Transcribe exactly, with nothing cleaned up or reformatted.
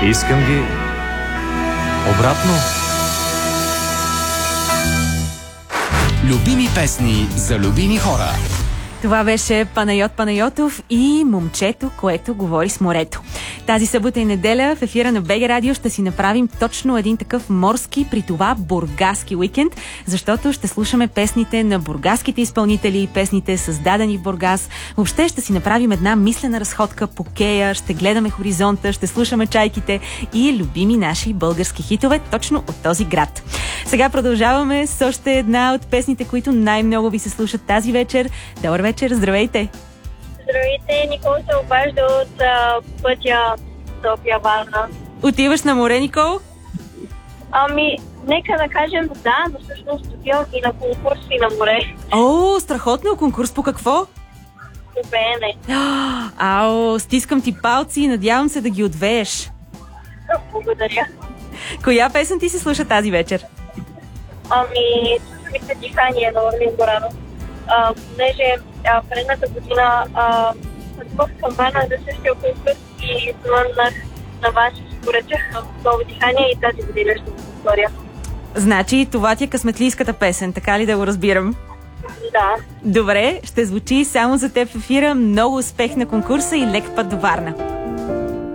Искам ги обратно. Любими песни за любими хора. Това беше Панайот Панайотов и Момчето, което говори с морето. Тази събота и неделя в ефира на БГ Радио ще си направим точно един такъв морски, при това бургаски уикенд, защото ще слушаме песните на бургаските изпълнители, песните създадени в Бургас. Въобще ще си направим една мислена разходка по Кея, ще гледаме хоризонта, ще слушаме чайките и любими наши български хитове точно от този град. Сега продължаваме с още една от песните, които най-много ви се слушат тази вечер. Добър вечер, здравейте! Здравейте, Никол се обажда от а, пътя София-Варна. Отиваш на море, Никол? Ами, нека да кажем да, но всъщност отивам и на конкурси на море. О, страхотно! Конкурс по какво? По пеене. Ао, стискам ти палци и надявам се да ги отвееш. Благодаря. Коя песен ти се слуша тази вечер? Ами, чувствите дихание на Орлин Горанов. А, понеже а, предната година пътувах към Варна за същия конкурс и звъннах на вас и си поръчах ново дихание и тази година ще го повторя. Значи това ти е късметлийската песен, така ли да го разбирам? Да. Добре, ще звучи само за теб в ефира. Много успех на конкурса и лек път до Варна.